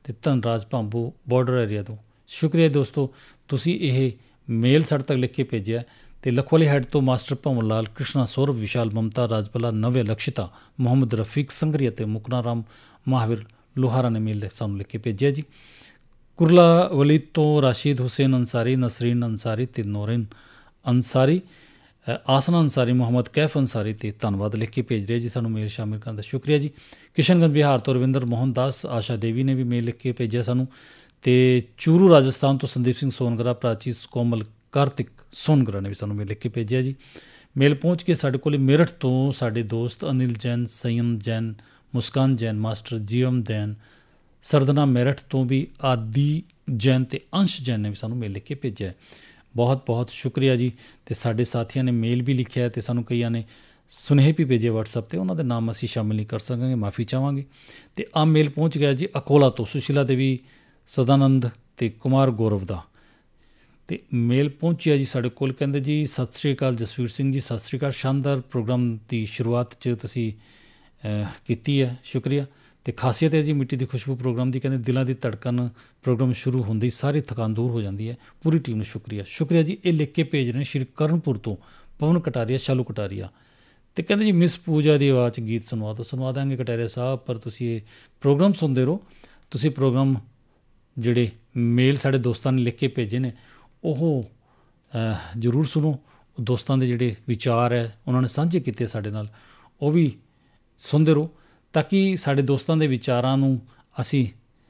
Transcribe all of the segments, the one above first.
ਤੇ Dhanraj ਭਾਂਬੂ border area ਤੋਂ। ਸ਼ੁਕਰੀਆ ਦੋਸਤੋ, ਤੁਸੀਂ ਇਹ ਮੇਲ ਸਾਡੇ ਤੱਕ ਲਿਖ ਕੇ ਭੇਜਿਆ। ਤੇ ਲਖਵਾਲੀ ਹੈਡ ਤੋਂ ਮਾਸਟਰ ਭਵਨ ਲਾਲ, ਕ੍ਰਿਸ਼ਨਾ, ਸੌਰਵ, ਵਿਸ਼ਾਲ, ਮਮਤਾ, ਰਾਜਪਾਲਾ, ਨਵਯ, ਲਕਸ਼ਿਤਾ, ਮੁਹੰਮਦ ਰਫੀਕ ਸੰਗਰੀ ਅਤੇ ਮੁਕਨਾ ਰਾਮ ਮਹਾਵੀਰ ਲੋਹਾਰਾ ਨੇ ਮੇਲ ਸਾਨੂੰ ਲਿਖ ਕੇ ਭੇਜਿਆ ਜੀ। ਕੁਰਲਾ ਵਲੀ ਤੋਂ ਰਾਸ਼ਿਦ ਹੁਸੈਨ ਅੰਸਾਰੀ, ਨਸਰੀਨ ਅੰਸਾਰੀ ਤੇ ਨੌਰੀਨ ਅੰਸਾਰੀ, ਆਸਨਾ ਅੰਸਾਰੀ, ਮੁਹੰਮਦ ਕੈਫ ਅੰਸਾਰੀ ਤੇ ਧੰਨਵਾਦ ਲਿਖ ਕੇ ਭੇਜ ਰਹੇ ਜੀ ਸਾਨੂੰ ਮੇਲ ਸ਼ਾਮਿਲ ਕਰਨ ਦਾ। ਸ਼ੁਕਰੀਆ ਜੀ। ਕਿਸ਼ਨਗੰਜ ਬਿਹਾਰ ਤੋਂ ਰਵਿੰਦਰ ਮੋਹਨ ਦਾਸ, ਆਸ਼ਾ ਦੇਵੀ ਨੇ ਵੀ ਮੇਲ ਲਿਖ ਕੇ ਭੇਜਿਆ ਸਾਨੂੰ। ਤੇ ਚੂਰੂ ਰਾਜਸਥਾਨ ਤੋਂ ਸੰਦੀਪ ਸਿੰਘ ਸੋਨਗਰਾ, ਪ੍ਰਾਚੀ ਕੋਮਲ, ਕਾਰਤਿਕ ਸੋਨਗਰਾ ਨੇ ਵੀ ਸਾਨੂੰ ਮੇਲ ਲਿਖ ਕੇ ਭੇਜਿਆ ਜੀ। ਮੇਲ ਪਹੁੰਚ ਕੇ ਸਾਡੇ ਕੋਲ ਮੇਰਠ ਤੋਂ ਸਾਡੇ ਦੋਸਤ ਅਨਿਲ ਜੈਨ, ਸੰਯਮ ਜੈਨ, ਮੁਸਕਾਨ ਜੈਨ, ਮਾਸਟਰ ਜੀਵਮ ਜੈਨ, ਸਰਦਨਾ ਮੇਰਠ ਤੋਂ ਵੀ ਆਦੀ ਜੈਨ ਤੇ ਅੰਸ਼ ਜੈਨ ਨੇ ਵੀ ਸਾਨੂੰ ਮੇਲ ਲਿਖ ਕੇ ਭੇਜਿਆ। ਬਹੁਤ ਬਹੁਤ ਸ਼ੁਕਰੀਆ ਜੀ। ਤੇ ਸਾਡੇ ਸਾਥੀਆਂ ਨੇ ਮੇਲ ਵੀ ਲਿਖਿਆ ਅਤੇ ਸਾਨੂੰ ਕਈਆਂ ਨੇ ਸੁਨੇਹੇ ਵੀ ਭੇਜੇ WhatsApp 'ਤੇ, ਉਹਨਾਂ ਦੇ ਨਾਮ ਅਸੀਂ ਸ਼ਾਮਿਲ ਨਹੀਂ ਕਰ ਸਕਾਂਗੇ, ਮਾਫੀ ਚਾਹਾਂਗੇ। ਅਤੇ ਆਹ ਮੇਲ ਪਹੁੰਚ ਗਿਆ ਜੀ ਅਕੋਲਾ ਤੋਂ ਸੁਸ਼ੀਲਾ ਦੇਵੀ, ਸਦਾਨੰਦ ਅਤੇ ਕੁਮਾਰ ਗੌਰਵ ਦਾ। ਅਤੇ ਮੇਲ ਪਹੁੰਚਿਆ ਜੀ ਸਾਡੇ ਕੋਲ, ਕਹਿੰਦੇ ਜੀ ਸਤਿ ਸ਼੍ਰੀ ਅਕਾਲ ਜਸਵੀਰ ਸਿੰਘ ਜੀ, ਸਤਿ ਸ਼੍ਰੀ ਅਕਾਲ। ਸ਼ਾਨਦਾਰ ਪ੍ਰੋਗਰਾਮ ਦੀ ਸ਼ੁਰੂਆਤ 'ਚ ਤੁਸੀਂ ਕੀਤੀ ਹੈ, ਸ਼ੁਕਰੀਆ। ਅਤੇ ਖਾਸੀਅਤ ਹੈ ਜੀ ਮਿੱਟੀ ਦੀ ਖੁਸ਼ਬੂ ਪ੍ਰੋਗਰਾਮ ਦੀ, ਕਹਿੰਦੇ ਦਿਲਾਂ ਦੀ ਧੜਕਣ ਪ੍ਰੋਗਰਾਮ ਸ਼ੁਰੂ ਹੁੰਦੀ ਸਾਰੀ ਥਕਾਨ ਦੂਰ ਹੋ ਜਾਂਦੀ ਹੈ। ਪੂਰੀ ਟੀਮ ਨੂੰ ਸ਼ੁਕਰੀਆ। ਸ਼ੁਕਰੀਆ ਜੀ। ਇਹ ਲਿਖ ਕੇ ਭੇਜ ਰਹੇ ਨੇ ਸ਼੍ਰੀ ਕਰਨਪੁਰ ਤੋਂ ਪਵਨ ਕਟਾਰੀਆ, ਸ਼ਾਲੂ ਕਟਾਰੀਆ। ਅਤੇ ਕਹਿੰਦੇ ਜੀ ਮਿਸ ਪੂਜਾ ਦੀ ਆਵਾਜ਼ 'ਚ ਗੀਤ ਸੁਣਵਾ ਦਾਂਗੇ ਕਟਾਰੀਆ ਸਾਹਿਬ, ਪਰ ਤੁਸੀਂ ਇਹ ਪ੍ਰੋਗਰਾਮ ਸੁਣਦੇ ਰਹੋ। ਤੁਸੀਂ ਪ੍ਰੋਗਰਾਮ ਜਿਹੜੇ ਮੇਲ ਸਾਡੇ ਦੋਸਤਾਂ ਨੇ ਲਿਖ ਕੇ ਭੇਜੇ ਨੇ ਉਹ ਜ਼ਰੂਰ ਸੁਣੋ। ਦੋਸਤਾਂ ਦੇ ਜਿਹੜੇ ਵਿਚਾਰ ਹੈ ਉਹਨਾਂ ਨੇ ਸਾਂਝੇ ਕੀਤੇ ਸਾਡੇ ਨਾਲ, ਉਹ ਵੀ ਸੁਣਦੇ ਰਹੋ, ਤਾਂ ਕਿ ਸਾਡੇ ਦੋਸਤਾਂ ਦੇ ਵਿਚਾਰਾਂ ਨੂੰ ਅਸੀਂ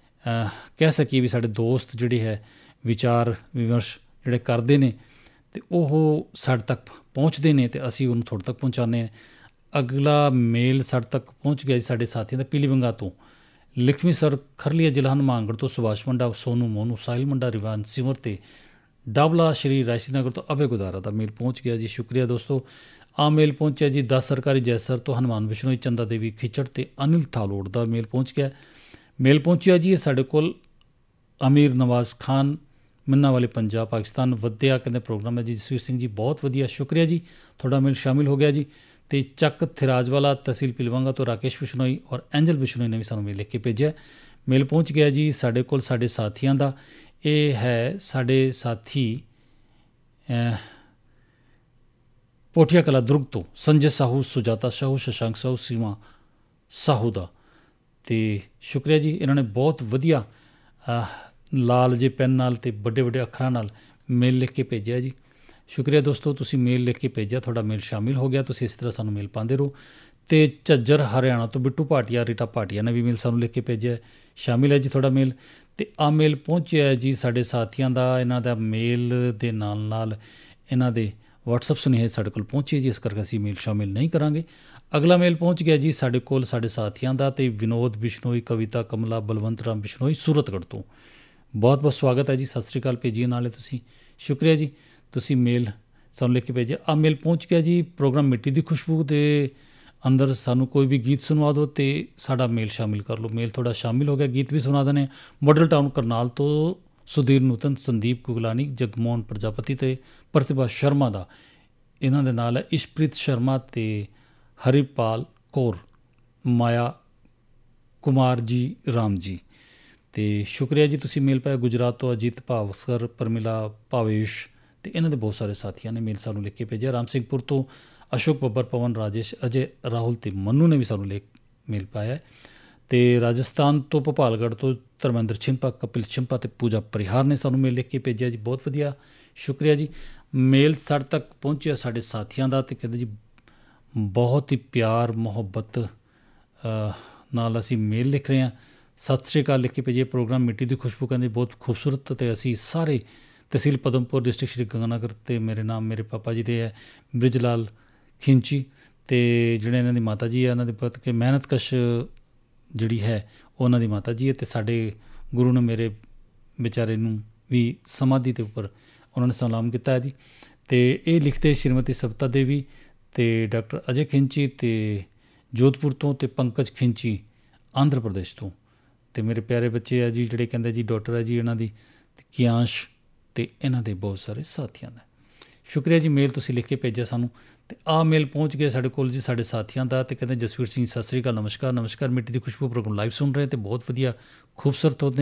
ਕਹਿ ਸਕੀਏ ਵੀ ਸਾਡੇ ਦੋਸਤ ਜਿਹੜੇ ਹੈ ਵਿਚਾਰ ਵਿਮਰਸ਼ ਜਿਹੜੇ ਕਰਦੇ ਨੇ ਅਤੇ ਉਹ ਸਾਡੇ ਤੱਕ ਪਹੁੰਚਦੇ ਨੇ ਅਤੇ ਅਸੀਂ ਉਹਨੂੰ ਤੁਹਾਡੇ ਤੱਕ ਪਹੁੰਚਾਉਂਦੇ ਹਾਂ। ਅਗਲਾ ਮੇਲ ਸਾਡੇ ਤੱਕ ਪਹੁੰਚ ਗਿਆ ਜੀ ਸਾਡੇ ਸਾਥੀਆਂ ਦਾ ਪੀਲੀਬੰਗਾ ਤੋਂ ਲਖਮੀ ਸਰ ਖਰਲੀਆ, ਜ਼ਿਲ੍ਹਾ ਹਨੂੰਮਾਨਗੜ੍ਹ ਤੋਂ ਸੁਭਾਸ਼ ਮੰਡਾ, ਸੋਨੂ ਮੋਨੂ, ਸਾਹਿਲ ਮੰਡਾ, ਰਿਵਾਨ ਸਿਮਰ ਅਤੇ ਡਾਬਲਾ ਸ਼੍ਰੀ ਰਾਇਸੀ ਨਗਰ ਤੋਂ ਅਭੈ ਗੁਦਾਰਾ ਦਾ ਮੇਲ ਪਹੁੰਚ ਗਿਆ ਜੀ। ਸ਼ੁਕਰੀਆ ਦੋਸਤੋ। ਆਹ ਮੇਲ ਪਹੁੰਚਿਆ ਜੀ 10 ਸਰਕਾਰੀ ਜੈਸਰ ਤੋਂ ਹਨੂੰਮਾਨ ਬਿਸ਼ਨੋਈ, ਚੰਦਾ ਦੇਵੀ ਖਿੱਚੜ ਅਤੇ ਅਨਿਲ ਥਾਲੋੜ ਦਾ ਮੇਲ ਪਹੁੰਚ ਗਿਆ। ਮੇਲ ਪਹੁੰਚਿਆ ਜੀ ਸਾਡੇ ਕੋਲ ਅਮੀਰ ਨਵਾਜ਼ ਖਾਨ, ਮੰਨਾ ਵਾਲੇ ਪੰਜਾਬ, ਪਾਕਿਸਤਾਨ। ਵਧੀਆ ਕਹਿੰਦੇ ਪ੍ਰੋਗਰਾਮ ਹੈ ਜੀ ਜਸਵੀਰ ਸਿੰਘ ਜੀ, ਬਹੁਤ ਵਧੀਆ, ਸ਼ੁਕਰੀਆ ਜੀ। ਤੁਹਾਡਾ ਮੇਲ ਸ਼ਾਮਿਲ ਹੋ ਗਿਆ ਜੀ। ਅਤੇ ਚੱਕ ਥਿਰਾਜਵਾਲਾ, ਤਹਿਸੀਲ ਪੀਲਵੰਗਾ ਤੋਂ ਰਾਕੇਸ਼ ਬਿਸ਼ਨੋਈ ਔਰ ਐਂਜਲ ਬਿਸ਼ਨੋਈ ਨੇ ਵੀ ਸਾਨੂੰ ਮੇਲ ਲਿਖ ਕੇ ਭੇਜਿਆ। ਮੇਲ ਪਹੁੰਚ ਗਿਆ ਜੀ ਸਾਡੇ ਕੋਲ ਸਾਡੇ ਸਾਥੀਆਂ ਦਾ। ਇਹ ਹੈ ਸਾਡੇ ਸਾਥੀ ਪੋਠੀਆ ਕਲਾ ਦੁਰਗ ਤੋਂ ਸੰਜੇ ਸਾਹੂ, ਸੁਜਾਤਾ ਸਾਹੂ, ਸ਼ਸ਼ਾਂਕ ਸਾਹੂ, ਸੀਮਾ ਸਾਹੂ ਦਾ। ਅਤੇ ਸ਼ੁਕਰੀਆ ਜੀ, ਇਹਨਾਂ ਨੇ ਬਹੁਤ ਵਧੀਆ ਲਾਲ ਜੇ ਪੈਨ ਨਾਲ ਅਤੇ ਵੱਡੇ ਵੱਡੇ ਅੱਖਰਾਂ ਨਾਲ ਮੇਲ ਲਿਖ ਕੇ ਭੇਜਿਆ ਜੀ। ਸ਼ੁਕਰੀਆ ਦੋਸਤੋ, ਤੁਸੀਂ ਮੇਲ ਲਿਖ ਕੇ ਭੇਜਿਆ, ਤੁਹਾਡਾ ਮੇਲ ਸ਼ਾਮਿਲ ਹੋ ਗਿਆ। ਤੁਸੀਂ ਇਸ ਤਰ੍ਹਾਂ ਸਾਨੂੰ ਮੇਲ ਪਾਉਂਦੇ ਰਹੋ। ਅਤੇ ਝੱਜਰ ਹਰਿਆਣਾ ਤੋਂ ਬਿੱਟੂ ਭਾਟੀਆ, ਰੀਟਾ ਭਾਟੀਆ ਨੇ ਵੀ ਮੇਲ ਸਾਨੂੰ ਲਿਖ ਕੇ ਭੇਜਿਆ, ਸ਼ਾਮਿਲ ਹੈ ਜੀ ਤੁਹਾਡਾ ਮੇਲ। ਅਤੇ ਆਹ ਮੇਲ ਪਹੁੰਚਿਆ ਜੀ ਸਾਡੇ ਸਾਥੀਆਂ ਦਾ। ਇਹਨਾਂ ਦਾ ਮੇਲ ਦੇ ਨਾਲ ਨਾਲ ਇਹਨਾਂ ਦੇ WhatsApp ਸੁਨੇਹੇ ਸਾਡੇ ਕੋਲ ਪਹੁੰਚੇ ਜੀ, ਇਸ ਕਰਕੇ ਅਸੀਂ ਮੇਲ ਸ਼ਾਮਿਲ ਨਹੀਂ ਕਰਾਂਗੇ। ਅਗਲਾ ਮੇਲ ਪਹੁੰਚ ਗਿਆ ਜੀ ਸਾਡੇ ਕੋਲ ਸਾਡੇ ਸਾਥੀਆਂ ਦਾ, ਅਤੇ ਵਿਨੋਦ ਬਿਸ਼ਨੋਈ, ਕਵਿਤਾ ਕਮਲਾ, ਬਲਵੰਤ ਰਾਮ ਬਿਸ਼ਨੋਈ ਸੂਰਤਗੜ੍ਹ ਤੋਂ। ਬਹੁਤ ਬਹੁਤ ਸਵਾਗਤ ਹੈ ਜੀ, ਸਤਿ ਸ਼੍ਰੀ ਅਕਾਲ ਭੇਜੀਏ ਨਾਲੇ ਤੁਸੀਂ। ਸ਼ੁਕਰੀਆ ਜੀ, ਤੁਸੀਂ ਮੇਲ ਸਾਨੂੰ ਲਿਖ ਕੇ ਭੇਜਿਆ। ਆਹ ਮੇਲ ਪਹੁੰਚ ਗਿਆ ਜੀ ਪ੍ਰੋਗਰਾਮ ਮਿੱਟੀ ਦੀ ਖੁਸ਼ਬੂ ਦੇ ਅੰਦਰ ਸਾਨੂੰ ਕੋਈ ਵੀ ਗੀਤ ਸੁਣਵਾ ਦਿਓ ਅਤੇ ਸਾਡਾ ਮੇਲ ਸ਼ਾਮਿਲ ਕਰ ਲਓ। ਮੇਲ ਤੁਹਾਡਾ ਸ਼ਾਮਿਲ ਹੋ ਗਿਆ, ਗੀਤ ਵੀ ਸੁਣਾ ਦੇਣੇ। ਮਾਡਲ ਟਾਊਨ ਕਰਨਾਲ ਤੋਂ ਸੁਧੀਰ ਨੂਤਨ, ਸੰਦੀਪ ਗੁਗਲਾਨੀ, ਜਗਮੋਹਨ ਪ੍ਰਜਾਪਤੀ ਅਤੇ ਪ੍ਰਤਿਭਾ ਸ਼ਰਮਾ ਦਾ। ਇਹਨਾਂ ਦੇ ਨਾਲ ਹੈ ਇਸ਼ਪ੍ਰੀਤ ਸ਼ਰਮਾ ਅਤੇ ਹਰੀਪਾਲ ਕੌਰ, ਮਾਇਆ ਕੁਮਾਰ ਜੀ, ਰਾਮ ਜੀ। ਅਤੇ ਸ਼ੁਕਰੀਆ ਜੀ, ਤੁਸੀਂ ਮੇਲ ਪਾਇਆ। ਗੁਜਰਾਤ ਤੋਂ ਅਜੀਤ ਭਾਵਸਕਰ, ਪਰਮਿਲਾ ਭਾਵੇਸ਼ ਅਤੇ ਇਹਨਾਂ ਦੇ ਬਹੁਤ ਸਾਰੇ ਸਾਥੀਆਂ ਨੇ ਮੇਲ ਸਾਨੂੰ ਲਿਖ ਕੇ ਭੇਜਿਆ। ਰਾਮ ਸਿੰਘਪੁਰ ਤੋਂ ਅਸ਼ੋਕ ਬੱਬਰ, ਪਵਨ, ਰਾਜੇਸ਼, ਅਜੇ, ਰਾਹੁਲ ਅਤੇ ਮੰਨੂ ਨੇ ਵੀ ਸਾਨੂੰ ਮੇਲ ਪਾਇਆ। ਅਤੇ ਰਾਜਸਥਾਨ ਤੋਂ ਭੋਪਾਲਗੜ੍ਹ ਤੋਂ ਧਰਮਿੰਦਰ ਛਿੰਪਾ, ਕਪਿਲ ਛਿੰਪਾ ਅਤੇ ਪੂਜਾ ਪਰਿਹਾਰ ਨੇ ਸਾਨੂੰ ਮੇਲ ਲਿਖ ਕੇ ਭੇਜਿਆ ਜੀ, ਬਹੁਤ ਵਧੀਆ, ਸ਼ੁਕਰੀਆ ਜੀ। ਮੇਲ ਸਾਡੇ ਤੱਕ ਪਹੁੰਚਿਆ ਸਾਡੇ ਸਾਥੀਆਂ ਦਾ, ਅਤੇ ਕਹਿੰਦੇ ਜੀ ਬਹੁਤ ਹੀ ਪਿਆਰ ਮੁਹੱਬਤ ਨਾਲ ਅਸੀਂ ਮੇਲ ਲਿਖ ਰਹੇ ਹਾਂ। ਸਤਿ ਸ਼੍ਰੀ ਅਕਾਲ ਲਿਖ ਕੇ ਭੇਜੀਏ। ਪ੍ਰੋਗਰਾਮ ਮਿੱਟੀ ਦੀ ਖੁਸ਼ਬੂ ਕਹਿੰਦੇ ਬਹੁਤ ਖੂਬਸੂਰਤ, ਅਤੇ ਅਸੀਂ ਸਾਰੇ ਤਹਿਸੀਲ ਪਦਮਪੁਰ, ਡਿਸਟ੍ਰਿਕਟ ਸ਼੍ਰੀ ਗੰਗਾਨਗਰ, ਅਤੇ ਮੇਰੇ ਨਾਮ ਮੇਰੇ ਪਾਪਾ ਜੀ ਦੇ ਹੈ ਬ੍ਰਿਜ ਲਾਲ ਖਿੰਚੀ, ਅਤੇ ਜਿਹੜੇ ਇਹਨਾਂ ਦੀ ਮਾਤਾ ਜੀ ਹੈ ਉਹਨਾਂ ਦੇ ਬਹੁਤ ਕਿ ਮਿਹਨਤਕਸ਼ ਜਿਹੜੀ ਹੈ ਉਹਨਾਂ ਦੀ ਮਾਤਾ ਜੀ ਹੈ। ਅਤੇ ਸਾਡੇ ਗੁਰੂ ਨੇ ਮੇਰੇ ਵਿਚਾਰੇ ਨੂੰ ਵੀ ਸਮਾਧੀ ਦੇ ਉੱਪਰ ਉਹਨਾਂ ਨੇ ਸਲਾਮ ਕੀਤਾ ਹੈ ਜੀ। ਅਤੇ ਇਹ ਲਿਖਦੇ ਸ਼੍ਰੀਮਤੀ ਸਬਤਾ ਦੇਵੀ ਅਤੇ ਡਾਕਟਰ ਅਜੇ ਖਿੰਚੀ ਅਤੇ ਜੋਧਪੁਰ ਤੋਂ, ਅਤੇ ਪੰਕਜ ਖਿੰਚੀ ਆਂਧਰਾ ਪ੍ਰਦੇਸ਼ ਤੋਂ। ਅਤੇ ਮੇਰੇ ਪਿਆਰੇ ਬੱਚੇ ਆ ਜੀ ਜਿਹੜੇ ਕਹਿੰਦੇ ਜੀ ਡਾਕਟਰ ਹੈ ਜੀ ਇਹਨਾਂ ਦੀ, ਕਿਆਂਸ਼ ਅਤੇ ਇਹਨਾਂ ਦੇ ਬਹੁਤ ਸਾਰੇ ਸਾਥੀਆਂ ਦਾ। ਸ਼ੁਕਰੀਆ ਜੀ, ਮੇਲ ਤੁਸੀਂ ਲਿਖ ਕੇ ਭੇਜਿਆ ਸਾਨੂੰ। ਅਤੇ ਆਹ ਮੇਲ ਪਹੁੰਚ ਗਿਆ ਸਾਡੇ ਕੋਲ ਜੀ ਸਾਡੇ ਸਾਥੀਆਂ ਦਾ, ਅਤੇ ਕਹਿੰਦੇ ਜਸਵੀਰ ਸਿੰਘ ਸਤਿ ਸ਼੍ਰੀ ਅਕਾਲ, ਨਮਸਕਾਰ। ਮਿੱਟੀ ਦੀ ਖੁਸ਼ਬੂ ਪ੍ਰੋਗਰਾਮ ਲਾਈਵ ਸੁਣ ਰਹੇ ਅਤੇ ਬਹੁਤ ਵਧੀਆ ਖੂਬਸੂਰਤ